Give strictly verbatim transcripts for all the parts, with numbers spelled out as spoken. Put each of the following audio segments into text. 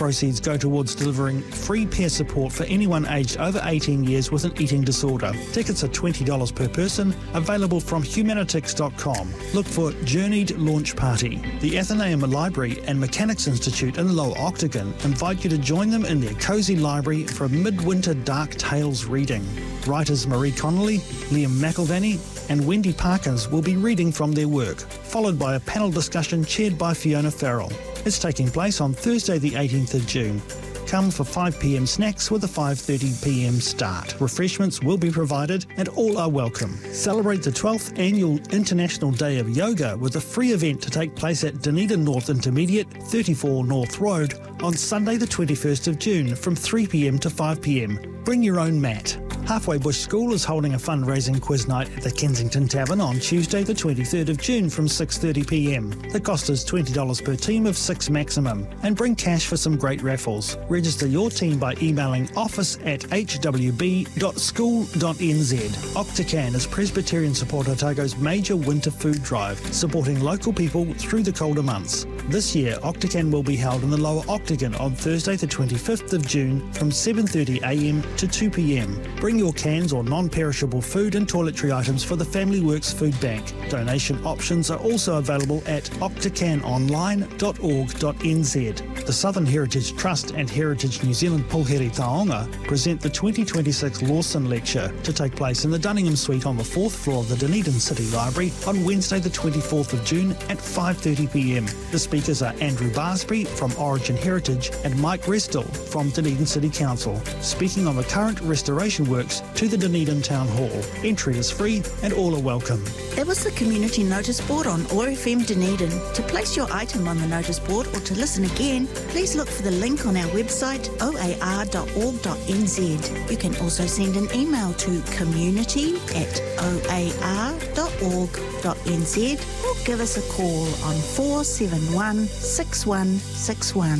proceeds go towards delivering free peer support for anyone aged over eighteen years with an eating disorder. Tickets are twenty dollars per person, available from humanitix dot com. Look for Journeyed Launch Party. The Athenaeum Library and Mechanics Institute in Lower Octagon invite you to join them in their cosy library for a midwinter dark tales reading. Writers Marie Connolly, Liam McIlvanney and Wendy Parkins will be reading from their work, followed by a panel discussion chaired by Fiona Farrell. It's taking place on Thursday the eighteenth of June. Come for five p m snacks with a five thirty p m start. Refreshments will be provided and all are welcome. Celebrate the twelfth Annual International Day of Yoga with a free event to take place at Dunedin North Intermediate, thirty-four North Road on Sunday the twenty-first of June from three p m to five p m. Bring your own mat. Halfway Bush School is holding a fundraising quiz night at the Kensington Tavern on Tuesday the twenty-third of June from six thirty p m. The cost is twenty dollars per team of six maximum, and bring cash for some great raffles. Register your team by emailing office at h w b dot school dot n z. Octacan is Presbyterian Support Otago's major winter food drive, supporting local people through the colder months. This year, Octacan will be held in the Lower Octagon on Thursday the twenty-fifth of June from seven thirty a m to two p m. Bring your cans or non-perishable food and toiletry items for the Family Works Food Bank. Donation options are also available at octacan online dot org dot n z. The Southern Heritage Trust and Heritage New Zealand Pulheri Taonga present the twenty twenty-six Lawson Lecture to take place in the Dunningham Suite on the fourth floor of the Dunedin City Library on Wednesday the twenty-fourth of June at five thirty p m. The speakers are Andrew Barsby from Origin Heritage and Mike Restel from Dunedin City Council, speaking on the current restoration works to the Dunedin Town Hall. Entry is free and all are welcome. That was the community notice board on O R F M Dunedin. To place your item on the notice board or to listen again, please look for the link on our website o a r dot org dot n z. You can also send an email to community at o a r dot org dot n z or give us a call on four seven one, six one six one.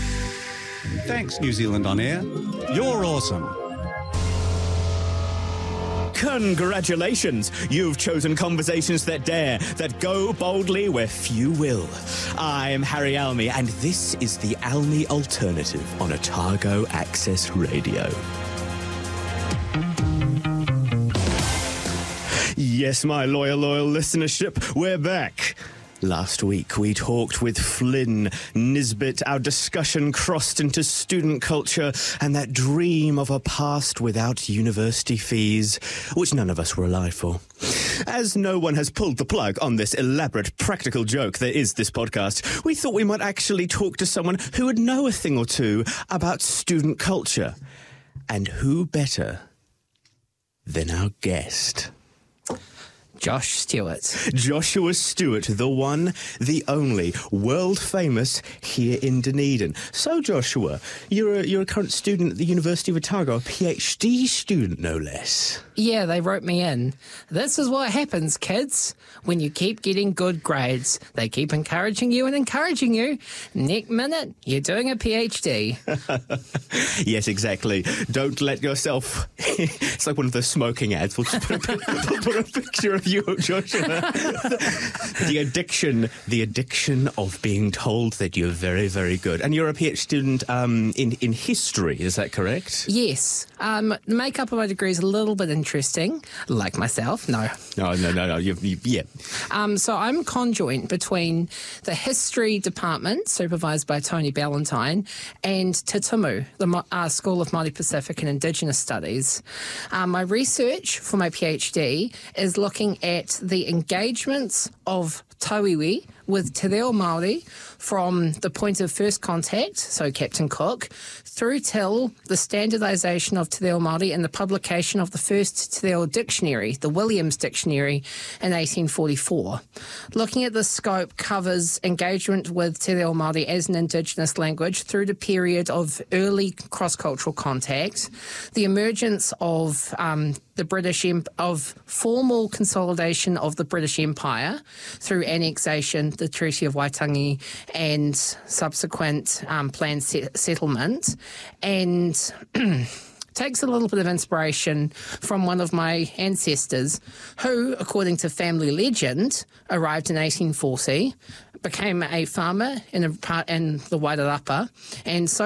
Thanks, New Zealand On Air. You're awesome. Congratulations! You've chosen conversations that dare, that go boldly where few will. I'm Harry Almy, and this is the Almy Alternative on Otago Access Radio. Yes, my loyal, loyal listenership, we're back. Last week, we talked with Flynn Nisbet. Our discussion crossed into student culture and that dream of a past without university fees, which none of us were alive for. As no one has pulled the plug on this elaborate practical joke that is this podcast, we thought we might actually talk to someone who would know a thing or two about student culture. And who better than our guest? Josh Stewart. Joshua Stewart, the one, the only, world famous here in Dunedin. So, Joshua, you're a, you're a current student at the University of Otago, a PhD student, no less. Yeah, they wrote me in. This is what happens, kids. When you keep getting good grades, they keep encouraging you and encouraging you. Next minute, you're doing a PhD. Yes, exactly. Don't let yourself... It's like one of those smoking ads. We'll just put a, we'll put a picture of you, Joshua. The addiction, the addiction of being told that you're very, very good. And you're a PhD student um, in, in history, is that correct? Yes. Um, the makeup of my degree is a little bit interesting, like myself. No. No, no, no, no. You, you, yeah. Um, so I'm conjoint between the history department, supervised by Tony Ballantyne, and Te Tumu, the uh, School of Māori Pacific and Indigenous Studies. Um, my research for my PhD is looking at the engagements of tauiwi with Te Reo Māori from the point of first contact, so Captain Cook, through till the standardisation of Te Reo Māori and the publication of the first Te Reo Dictionary, the Williams Dictionary, in eighteen forty-four. Looking at this scope covers engagement with Te Reo Māori as an Indigenous language through the period of early cross-cultural contact, the emergence of um, the British Emp- of formal consolidation of the British Empire through annexation, the Treaty of Waitangi, and subsequent um, planned set- settlement, and takes a little bit of inspiration from one of my ancestors who, according to family legend, arrived in eighteen forty, became a farmer in, a part in the Wairarapa, and so